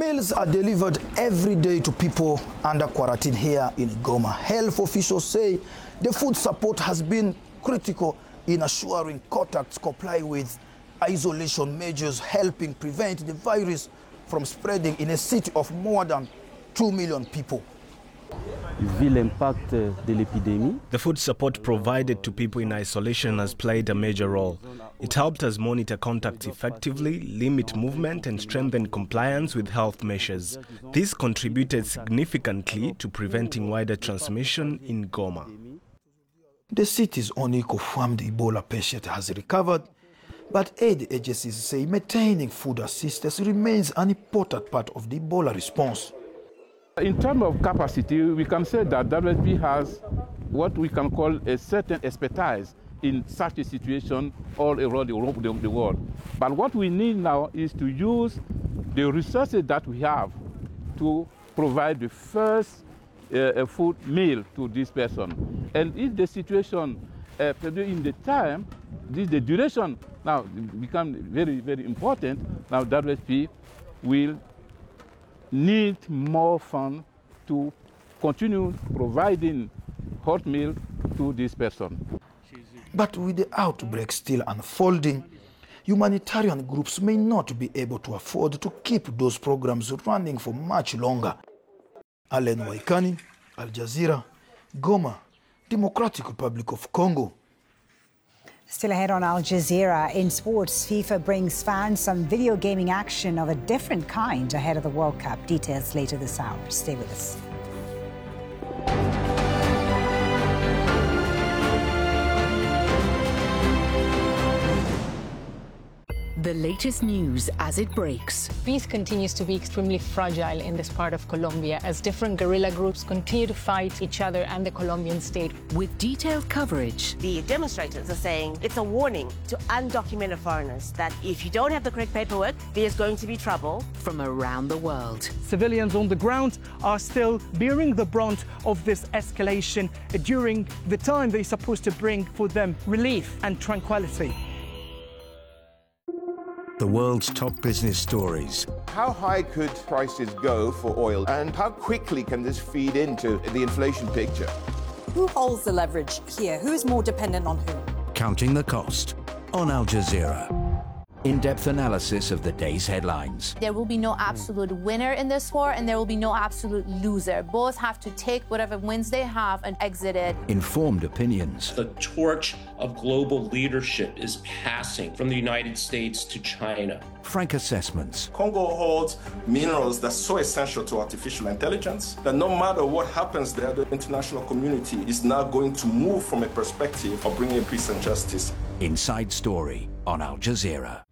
Meals are delivered every day to people under quarantine here in Goma. Health officials say the food support has been critical in assuring contacts comply with isolation measures, helping prevent the virus from spreading in a city of more than 2 million people. The food support provided to people in isolation has played a major role. It helped us monitor contacts effectively, limit movement and strengthen compliance with health measures. This contributed significantly to preventing wider transmission in Goma. The city's only confirmed Ebola patient has recovered, but aid agencies say maintaining food assistance remains an important part of the Ebola response. In terms of capacity, we can say that WFP has what we can call a certain expertise in such a situation all around the world. But what we need now is to use the resources that we have to provide the first food meal to this person. And if the situation in the time, the duration now become very, very important, now WFP will need more funds to continue providing hot meal to this person. But with the outbreak still unfolding, humanitarian groups may not be able to afford to keep those programs running for much longer. Allen Waikani, Al Jazeera, Goma, Democratic Republic of Congo. Still ahead on Al Jazeera, in sports, FIFA brings fans some video gaming action of a different kind ahead of the World Cup. Details later this hour. Stay with us. The latest news as it breaks. Peace continues to be extremely fragile in this part of Colombia as different guerrilla groups continue to fight each other and the Colombian state. With detailed coverage. The demonstrators are saying it's a warning to undocumented foreigners that if you don't have the correct paperwork, there's going to be trouble. From around the world. Civilians on the ground are still bearing the brunt of this escalation during the time they're supposed to bring for them relief and tranquility. The world's top business stories. How high could prices go for oil, and how quickly can this feed into the inflation picture? Who holds the leverage here? Who's more dependent on whom? Counting the cost on Al Jazeera. In-depth analysis of the day's headlines. There will be no absolute winner in this war, and there will be no absolute loser. Both have to take whatever wins they have and exit it. Informed opinions. The torch of global leadership is passing from the United States to China. Frank assessments. Congo holds minerals that's so essential to artificial intelligence that no matter what happens there, the international community is now going to move from a perspective of bringing peace and justice. Inside Story on Al Jazeera.